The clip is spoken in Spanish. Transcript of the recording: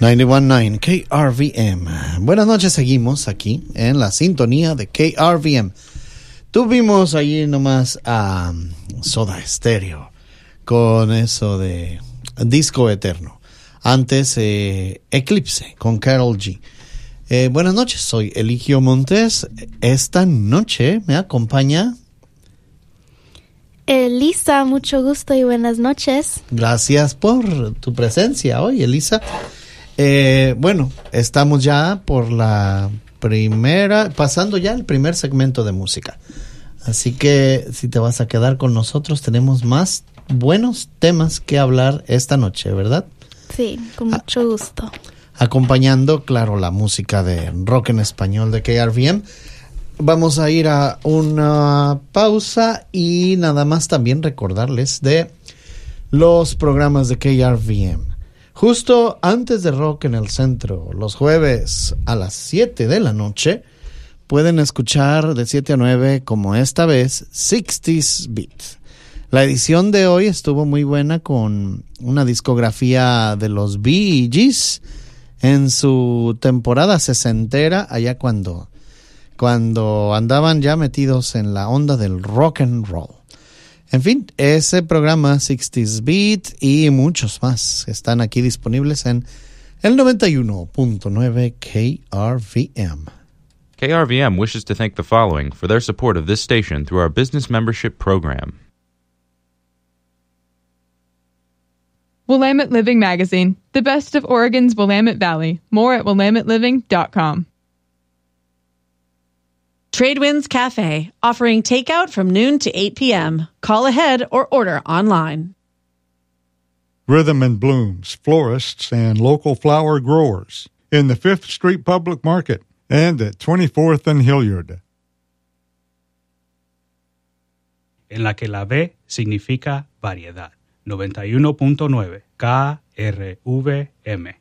91.9 KRVM. Buenas noches, seguimos aquí en la sintonía de KRVM. Tuvimos allí nomás a Soda Stereo con eso de Disco Eterno. Antes Eclipse con Karol G. Buenas noches, soy Eligio Montes. Esta noche me acompaña Elisa, mucho gusto y buenas noches. Gracias por tu presencia hoy, Elisa. Bueno, estamos ya por la primera, pasando ya el primer segmento de música. Así que si te vas a quedar con nosotros, tenemos más buenos temas que hablar esta noche, ¿verdad? Sí, con mucho gusto. Acompañando, claro, la música de rock en español de KRVM. Vamos a ir a una pausa y nada más también recordarles de los programas de KRVM. Justo antes de Rock en el Centro, los jueves a las 7 de la noche, pueden escuchar de 7 a 9, como esta vez, 60s Beat. La edición de hoy estuvo muy buena con una discografía de los Bee Gees en su temporada sesentera, allá cuando andaban ya metidos en la onda del rock and roll. En fin, ese programa 60s Beat y muchos más están aquí disponibles en el 91.9 KRVM. KRVM wishes to thank the following for their support of this station through our business membership program. Willamette Living Magazine, the best of Oregon's Willamette Valley. More at willametteliving.com. Tradewinds Cafe, offering takeout from noon to 8 p.m. Call ahead or order online. Rhythm and Blooms, florists and local flower growers in the 5th Street Public Market and at 24th and Hilliard. En la que la B significa variedad. 91.9 KRVM.